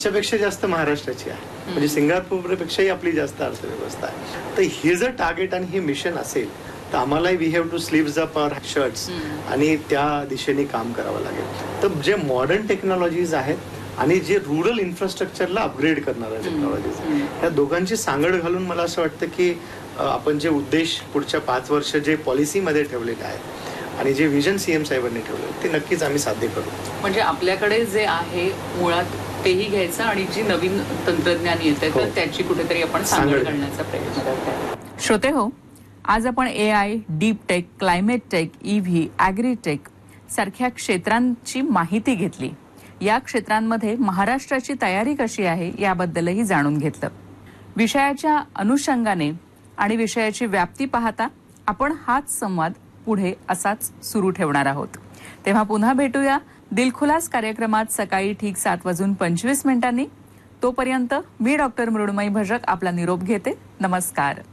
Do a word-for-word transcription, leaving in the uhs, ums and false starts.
त्यापेक्षा जास्त महाराष्ट्राची आहे, म्हणजे सिंगापूरपेक्षाही आपली जास्त अर्थव्यवस्था आहे. तर हे जर टार्गेट आणि हे मिशन असेल तर आम्हालाही we have to sleeves up our shirts आणि त्या दिशेने काम करावं लागेल. तर जे मॉडर्न टेक्नॉलॉजीज आहेत आणि जे रुरल इन्फ्रास्ट्रक्चरला अपग्रेड करणाऱ्या टेक्नॉलॉजीज, या दोघांची सांगड घालून मला असं वाटतं की आपण जे उद्देश पुढच्या पाच वर्ष जे पॉलिसीमध्ये ठेवलेले आहेत आणि जे विजन सीएम साहेबांनी ठेवले ते नक्कीच आम्ही साध्य करू. म्हणजे आपल्याकडे जे आहे मुळात तेही घ्यायचं आणि जी नवीन तंत्रज्ञान येते तर त्याची कुठेतरी आपण सांगड घालण्याचा प्रयत्न करतो. श्रोते हो, आज आपण ए I, deep tech, climate take, EV, agritech सारख्या क्षेत्रांची माहिती घेतली. या क्षेत्रांमध्ये महाराष्ट्राची तयारी कशी आहे याबद्दलही जाणून घेतलं. विषयाच्या अनुषंगाने आणि विषयाची व्याप्ती पाहता आपण हाच संवाद पुढे असाच सुरू ठेवणार आहोत. तेव्हा पुन्हा भेटूया दिलखुलास कार्यक्रमात सकाळी ठीक सात वाजून पंचवीस मिनिटांनी. तोपर्यंत मी डॉक्टर मृण्मयी भजक आपला निरोप घेते. नमस्कार.